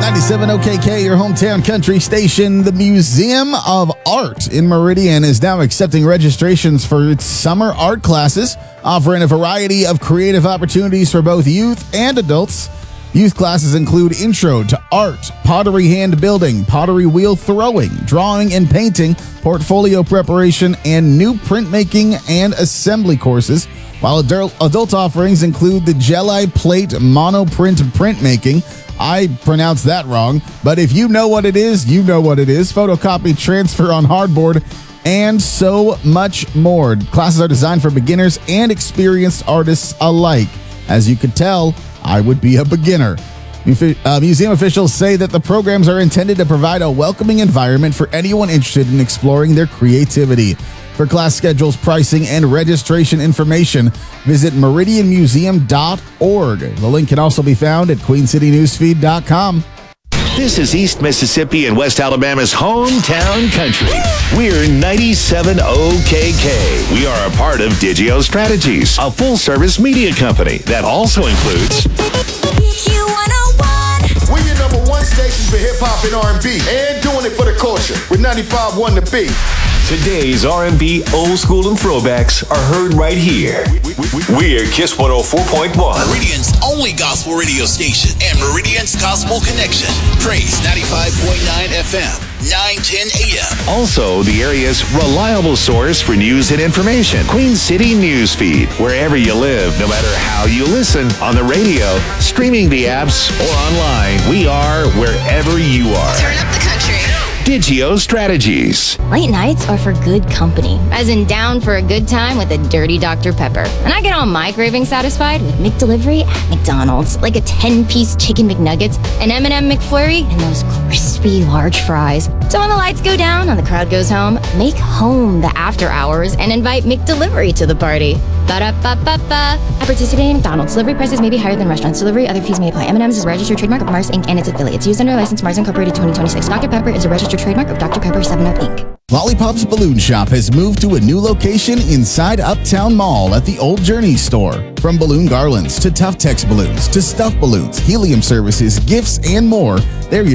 97 OKK, your hometown country station. The Museum of Art in Meridian is now accepting registrations for its summer art classes, offering a variety of creative opportunities for both youth and adults. Youth classes include Intro to Art, Pottery Hand Building, Pottery Wheel Throwing, Drawing and Painting, Portfolio Preparation, and new printmaking and assembly courses, while adult offerings include the Gelli Plate Monoprint Printmaking. I pronounced that wrong, but if you know what it is, you know what it is. Photocopy, transfer on hardboard, and so much more. Classes are designed for beginners and experienced artists alike. As you could tell, I would be a beginner. Museum officials say that the programs are intended to provide a welcoming environment for anyone interested in exploring their creativity. For class schedules, pricing, and registration information, visit meridianmuseum.org. The link can also be found at queencitynewsfeed.com. This is East Mississippi and West Alabama's hometown country. We're 97 OKK. We are a part of Digio Strategies, a full-service media company that also includes Q101. We're your number one station for hip-hop and R&B, and doing it for the culture with 95.1 The Beat. today's R&B, old school, and throwbacks are heard right here. We're Kiss 104.1. Meridian's only gospel radio station and Meridian's Gospel Connection. Praise 95.9 FM, 910 AM. Also, the area's reliable source for news and information. Queen City Newsfeed. Wherever you live, no matter how you listen, on the radio, streaming the apps, or online, we are wherever you are. Turn up the country. Digio Strategies. Late nights are for good company, as in down for a good time with a dirty Dr. Pepper. And I get all my cravings satisfied with McDelivery at McDonald's, like a 10-piece chicken McNuggets, an M&M McFlurry, and those crispy large fries. So when the lights go down and the crowd goes home, make home the after hours and invite McDelivery to the party. Ba-da-ba-ba-ba. At participating McDonald's, delivery prices may be higher than restaurants. Delivery, other fees may apply. M&M's is a registered trademark of Mars, Inc. and its affiliates. Used under license Mars Incorporated 2026. Dr. Pepper is a registered trademark of Dr. Pepper 7-Up, Inc. Lollipop's Balloon Shop has moved to a new location inside Uptown Mall at the Old Journey store. From balloon garlands to Tough Tex balloons to stuffed balloons, helium services, gifts, and more, they're your